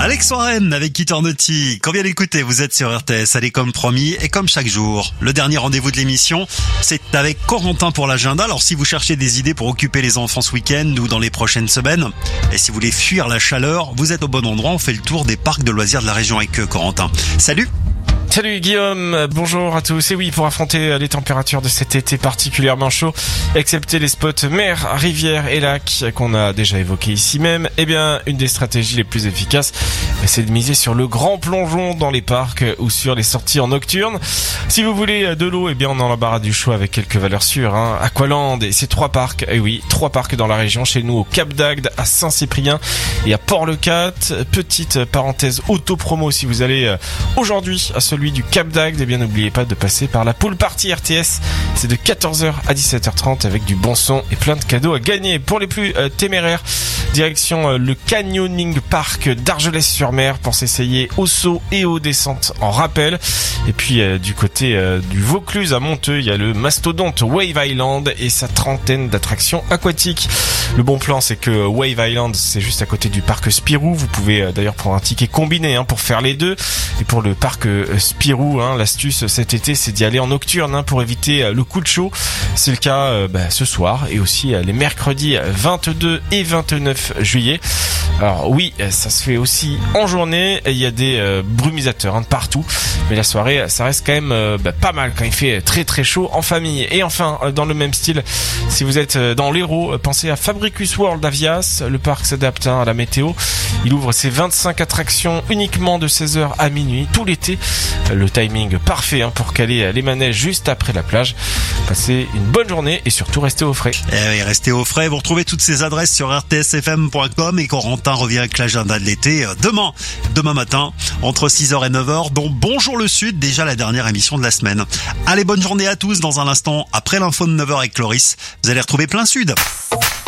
Alex Warren avec Kittornotti. Quand vient d'écouter, vous êtes sur RTS. Allez, comme promis et comme chaque jour, le dernier rendez-vous de l'émission, c'est avec Corentin pour l'agenda. Alors si vous cherchez des idées pour occuper les enfants ce week-end ou dans les prochaines semaines, et si vous voulez fuir la chaleur, vous êtes au bon endroit. On fait le tour des parcs de loisirs de la région avec Corentin. Salut. Salut Guillaume, bonjour à tous. Et oui, pour affronter les températures de cet été particulièrement chaud, excepté les spots mer, rivières et lacs qu'on a déjà évoqués ici même, eh bien, une des stratégies les plus efficaces, c'est de miser sur le grand plongeon dans les parcs ou sur les sorties en nocturne. Si vous voulez de l'eau, eh bien, on a l'embarras du choix avec quelques valeurs sûres, Aqualand et ces 3 parcs, eh oui, 3 parcs dans la région, chez nous au Cap d'Agde, à Saint-Cyprien et à Port-le-Cat. Petite parenthèse auto-promo, si vous allez aujourd'hui à celui du Cap d'Agde, eh bien n'oubliez pas de passer par la pool party RTS. C'est de 14h à 17h30 avec du bon son et plein de cadeaux à gagner. Pour les plus téméraires, direction le Canyoning Park d'Argelès-sur-Mer pour s'essayer au saut et aux descentes en rappel. Et puis du côté du Vaucluse à Monteux, il y a le mastodonte Wave Island et sa trentaine d'attractions aquatiques. Le bon plan, c'est que Wave Island, c'est juste à côté du parc Spirou. Vous pouvez d'ailleurs prendre un ticket combiné pour faire les deux. Et pour le parc Spirou, l'astuce cet été, c'est d'y aller en nocturne pour éviter le coup de chaud. C'est le cas ce soir et aussi les mercredis 22 et 29 juillet. Alors oui, ça se fait aussi en journée. Il y a des brumisateurs de partout, mais la soirée, ça reste quand même pas mal quand il fait très très chaud en famille. Et enfin, dans le même style, si vous êtes dans l'Hérault, pensez à Fabricus World Avias. Le parc s'adapte à la météo. Il ouvre ses 25 attractions uniquement de 16h à minuit tout l'été. Le timing parfait pour caler les manèges juste après la plage. Passez une bonne journée et surtout restez au frais. Et restez au frais. Vous retrouvez toutes ces adresses sur rtsfm.com et Corentin revient avec l'agenda de l'été demain matin entre 6h et 9h. Donc bonjour le Sud, déjà la dernière émission de la semaine. Allez, bonne journée à tous. Dans un instant, après l'info de 9h avec Cloris, vous allez retrouver plein Sud.